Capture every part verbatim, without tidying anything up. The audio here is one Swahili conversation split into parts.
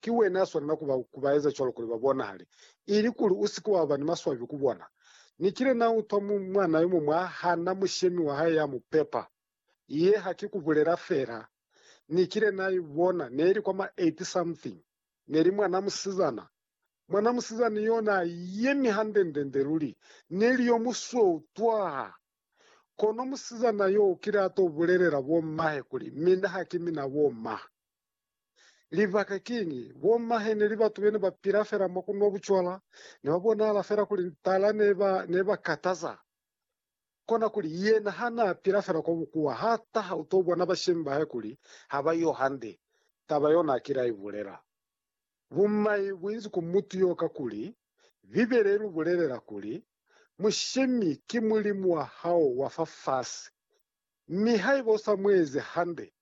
kiwe naswa na kuba kubaeza cholo kuli babona hali ili kuli usiku wa bani maswa bikubona nikire na utomu mwana yumu mwa hana mushemi wa haya mupepa iye hakikubulera fera nikire na ibona neri kwa ma eighty something neri mwana musizana mwana musizana yona yemi handendenderuli neri yo muso twa kono musizana yo kira to bulerera bo mahe kuli mina hakimi na bo ma livaka kingi bo mahe ne liba tubene ba pirafera makuno buchola ne babona la fera kuli tala neba neba kataza kona kuli yena hana pirafera ko bukuwa hata hautobo na bashimba he kuli haba yo hande taba yo na kira ibulera bumai bwinzi ku mutu yo kakuli viberero bulerera kuli mushemi kimulimu wa hao wafafasi ni haibo samwezi hande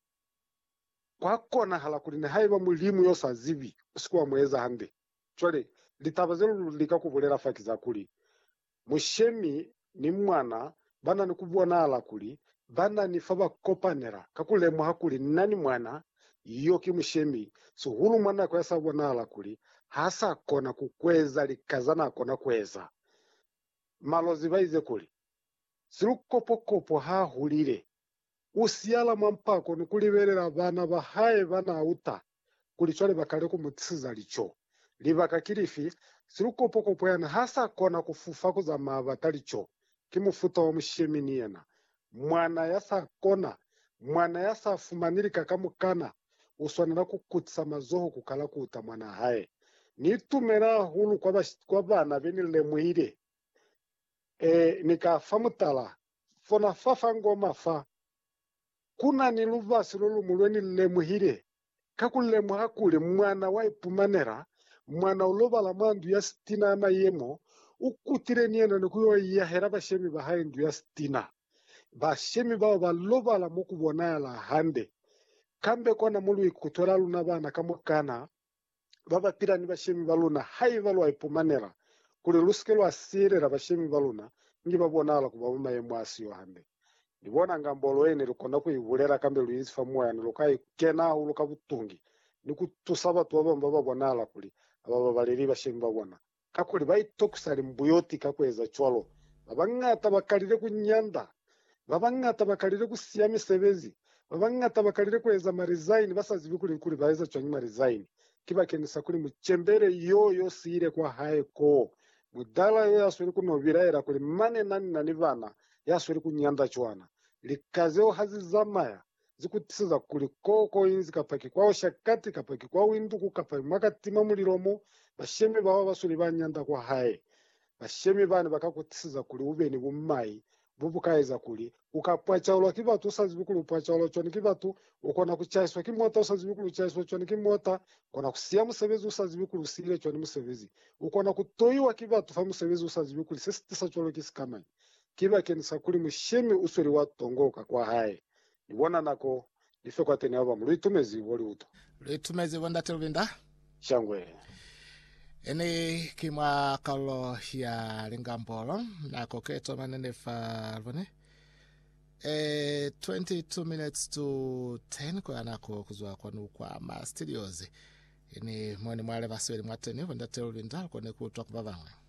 kwa kona hala kuli ni haiba mulimu yo sazibi usikuwa mweza hande chole litabazelu likakubulera faki za kuli mushemi ni mwana bana ni kubona ala kuli bana ni faba kopanera kakule muhakuli nani mwana yoki mushemi so hulu mwana kwa sababu na ala kuli hasa kona kukweza likazana kona kweza malozi baize kuli sirukopo kopo ha hulire usiala mampako nukuliberera bana bahaye bana uta kulichole bakale ku mutsiza licho libaka kirifi sirukopo kopo yana hasa kona kufufa kuza mabatalicho kimufuta wa mushemi niyena mwana yasa kona mwana yasa fumaniri kakamukana uswanira kukutsa mazoho kukala kuta mwana haye nitumera hulu kwa kwa bana benile muhire e nikafamutala fona fafa ngoma fa kuna niluva silulu mulweni le muhire kakule muhakule mwana wa ipumanera mwana uloba la mwandu ya stina ama yemo ukutire niena nikuyo ya hera bashemi bahaye ndu ya stina bashemi bao baloba la mukubona la hande kambe kona mulu ikutora luna bana kamukana baba pira ni bashemi baluna hai balwa ipumanera kule luskelo asirera bashemi baluna ngi babona ala kubabuma yemwasi yo hande nibona ngambolo ene rukonda kuibulera kambe luizi famwa yani lokai kena uluka butungi nikutusaba tuwaba babona ala kuli ababa baleri bashemi babona kakuli baitokusali mbuyoti kakweza chwalo babangata bakalire kunyanda babangata bakalire kusiya misebezi babangata bakalire kweza marizaini basazi bikuli kuli baeza chwanyi marizaini kiba kenisa kuli muchembere yo yo sire kwa haeko mudala yo yasuri kunoviraira kuli mane nani nani vana yasuri kunyanda chwana likazeo hazi zamaya zikutisiza kuli koko inzi kapaki kwao shakati kapaki kwao induku kapaki makatima muliromo bashemi bawa basuri banyanda kwa hae bashemi bani bakakutisiza kuli ubeni bumai bubukaiza kuli ukapwacha ulo kibatu usazibikulu upwacha ulo choni kibatu ukona kuchaiswa kimota usazibikulu chaiswa choni kimota ukona kusiya musebezi usazibikulu sire choni musebezi ukona kutoiwa kibatu fa musebezi usazibikulu sesitisa cholo kisikamani kiba kenisa kuli mushemi usuri watongoka kwa hae nibona nako nife kwa teni aba muluitumezi woli uto luitumezi wanda telvinda shangwe ene kimwa kalo ya lingambolo nako keto manene fa alvone eh twenty-two minutes to ten kwa nako kuzwa kwa nukwa ma studios ene mwene mwale basweli mwatene wanda telvinda kwa neku talk babangwe